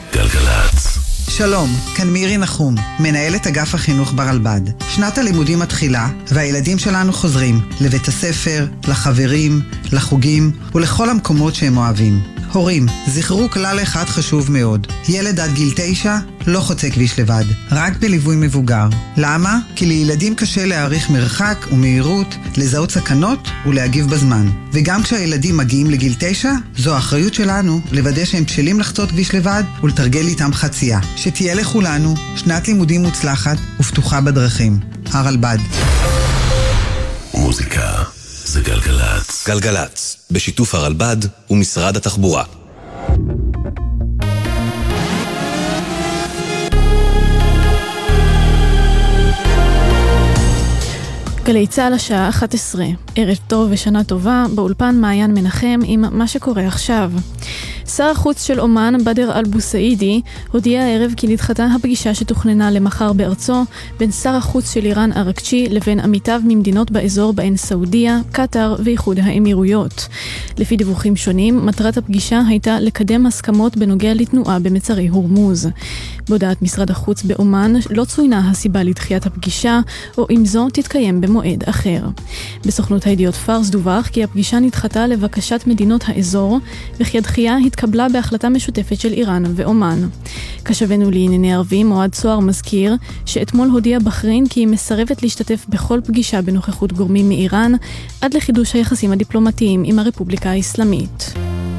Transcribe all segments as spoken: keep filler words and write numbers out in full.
גלגלץ. שלום, כאן מירי נחום, מנהלת אגף החינוך ברלב"ד. שנת הלימודים מתחילה, והילדים שלנו חוזרים לבית הספר, לחברים, לחוגים ולכל המקומות שהם אוהבים. הורים, זכרו כלל אחד חשוב מאוד. ילד עד גיל תשע לא חוצה כביש לבד, רק בליווי מבוגר. למה? כי לילדים קשה להעריך מרחק ומהירות, לזהות סכנות ולהגיב בזמן. וגם כשהילדים מגיעים לגיל תשע, זו האחריות שלנו לוודא שהם בשלים לחצות כביש לבד ולתרגל איתם חצייה. שתהיה לכולנו שנת לימודים מוצלחת ופתוחה בדרכים. הרלב"ד. מוזיקה זה גלגלץ. גלגלץ, בשיתוף הרלב"ד ומשרד התחבורה. גלי צהל השעה אחת עשרה. ערב טוב ושנה טובה, באולפן מעיין מנחם עם מה שקורה עכשיו. שר החוץ של אומן, בדר אל-בוסאידי, הודיע הערב כי נדחתה הפגישה שתוכננה למחר בארצו בין שר החוץ של איראן ארקצ'י לבין עמיתיו ממדינות באזור בהן סעודיה, קטר ואיחוד האמירויות. לפי דיווחים שונים, מטרת הפגישה הייתה לקדם הסכמות בנוגע לתנועה במצרי הורמוז. בהודעת משרד החוץ באומן לא צוינה הסיבה לדחיית הפגישה, או אם זו תתקיים במועד אחר. בסוכנות הידיעות פארס דווח כי הפגישה נדחתה לבקשת מדינות האזור, וכי הדחייה התקבלה בהחלטה משותפת של איראן ואומן. כשבנו לענייני ערבים, מועד צוער מזכיר שאתמול הודיע בחריין כי היא מסרבת להשתתף בכל פגישה בנוכחות גורמים מאיראן, עד לחידוש היחסים הדיפלומטיים עם הרפובליקה האסלאמית.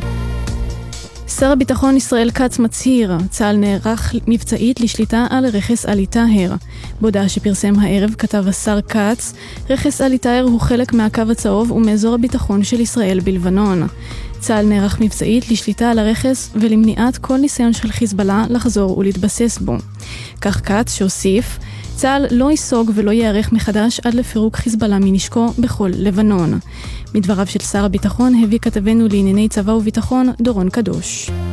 שר הביטחון ישראל כץ מצהיר, צה"ל נערך מבצעית לשליטה על רכס עלי טהר. בהודעה שפרסם הערב כתב השר כץ, רכס עלי טהר הוא חלק מהקו הצהוב ומאזור הביטחון של ישראל בלבנון. צה"ל נערך מבצעית לשליטה על הרכס ולמניעת כל ניסיון של חיזבאללה לחזור ולהתבסס בו. כך כץ שהוסיף, צה"ל לא ייסוג ולא יערך מחדש עד לפירוק חיזבאללה מנשקו בכל לבנון. מדבריו של שר הביטחון הביא כתבנו לענייני צבא וביטחון דורון קדוש.